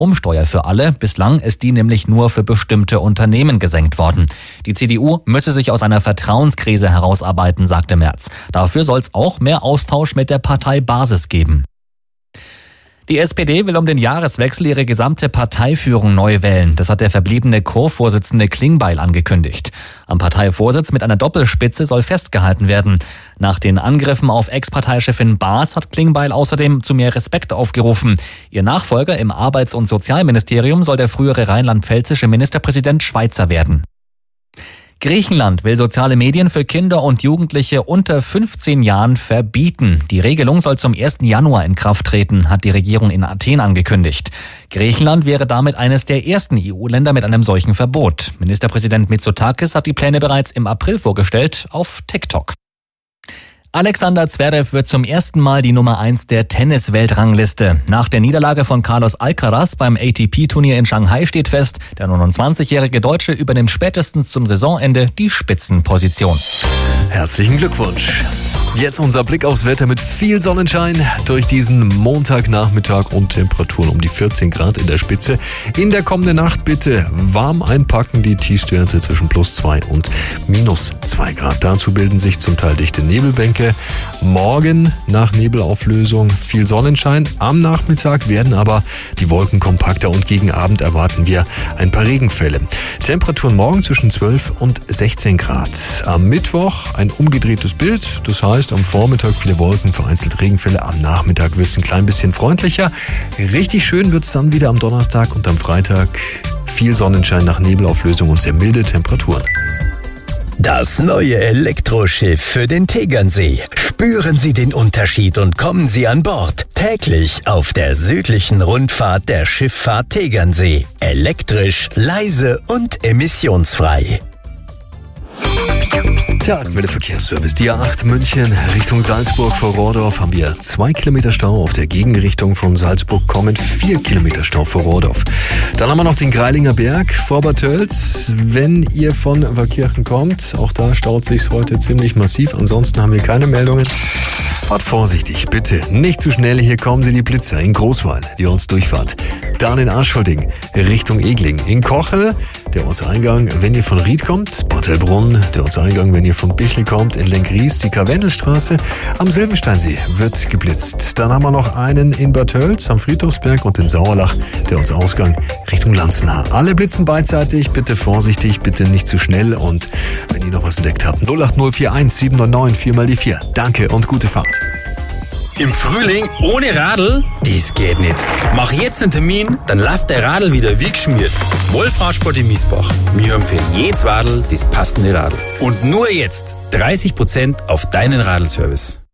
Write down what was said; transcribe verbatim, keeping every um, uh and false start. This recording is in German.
Umsteuer für alle. Bislang ist die nämlich nur für bestimmte Unternehmen gesenkt worden. Die C D U müsse sich aus einer Vertrauenskrise herausarbeiten, sagte Merz. Dafür soll es auch mehr Austausch mit der Parteibasis geben. Die S P D will um den Jahreswechsel ihre gesamte Parteiführung neu wählen. Das hat der verbliebene Chorvorsitzende Klingbeil angekündigt. Am Parteivorsitz mit einer Doppelspitze soll festgehalten werden. Nach den Angriffen auf Ex-Parteichefin Baas hat Klingbeil außerdem zu mehr Respekt aufgerufen. Ihr Nachfolger im Arbeits- und Sozialministerium soll der frühere rheinland-pfälzische Ministerpräsident Schweizer werden. Griechenland will soziale Medien für Kinder und Jugendliche unter fünfzehn Jahren verbieten. Die Regelung soll zum ersten Januar in Kraft treten, hat die Regierung in Athen angekündigt. Griechenland wäre damit eines der ersten E U-Länder mit einem solchen Verbot. Ministerpräsident Mitsotakis hat die Pläne bereits im April vorgestellt auf TikTok. Alexander Zverev wird zum ersten Mal die Nummer eins der Tennis-Weltrangliste. Nach der Niederlage von Carlos Alcaraz beim A T P-Turnier in Shanghai steht fest, der neunundzwanzigjährige Deutsche übernimmt spätestens zum Saisonende die Spitzenposition. Herzlichen Glückwunsch. Jetzt unser Blick aufs Wetter mit viel Sonnenschein durch diesen Montagnachmittag und Temperaturen um die vierzehn Grad in der Spitze. In der kommenden Nacht bitte warm einpacken, die Tiefstwerte zwischen plus zwei und minus zwei Grad. Dazu bilden sich zum Teil dichte Nebelbänke. Morgen nach Nebelauflösung viel Sonnenschein. Am Nachmittag werden aber die Wolken kompakter und gegen Abend erwarten wir ein paar Regenfälle. Temperaturen morgen zwischen zwölf und sechzehn Grad. Am Mittwoch ein umgedrehtes Bild, das heißt am Vormittag viele Wolken, vereinzelt Regenfälle. Am Nachmittag wird es ein klein bisschen freundlicher. Richtig schön wird es dann wieder am Donnerstag und am Freitag. Viel Sonnenschein nach Nebelauflösung und sehr milde Temperaturen. Das neue Elektroschiff für den Tegernsee. Spüren Sie den Unterschied und kommen Sie an Bord. Täglich auf der südlichen Rundfahrt der Schifffahrt Tegernsee. Elektrisch, leise und emissionsfrei. Der Verkehrsservice. Die A acht München Richtung Salzburg vor Rohrdorf haben wir zwei Kilometer Stau. Auf der Gegenrichtung von Salzburg kommen vier Kilometer Stau vor Rohrdorf. Dann haben wir noch den Greilinger Berg vor Bad Tölz. Wenn ihr von Waldkirchen kommt, auch da staut sich's heute ziemlich massiv. Ansonsten haben wir keine Meldungen. Fahrt vorsichtig, bitte. Nicht zu schnell. Hier kommen sie die Blitzer in Großweil, die uns durchfahrt. Dann in Aschfolding Richtung Egling. In Kochel der Ortseingang, wenn ihr von Ried kommt. Bad Heilbrunn, der Ortseingang, wenn ihr von Bichl kommt. In Lenkries die Karwendelstraße. Am Silbensteinsee wird geblitzt. Dann haben wir noch einen in Bad Tölz am Friedhofsberg und in Sauerlach der Ortsausgang Richtung Lanzenhaar. Alle blitzen beidseitig. Bitte vorsichtig, bitte nicht zu schnell. Und wenn ihr noch was entdeckt habt, null acht null vier eins sieben neun neun vier mal die vier. Danke und gute Fahrt. Im Frühling ohne Radl? Dies geht nicht. Mach jetzt einen Termin, dann läuft der Radl wieder wie geschmiert. Wolfradsport in Miesbach. Wir haben für jedes Radl das passende Radl. Und nur jetzt dreißig Prozent auf deinen Radlservice.